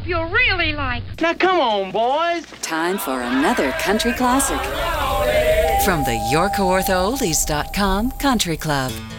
hope you'll really like. Now come on, boys. Time for another country classic from the YorkOrthoOldies.com Country Club.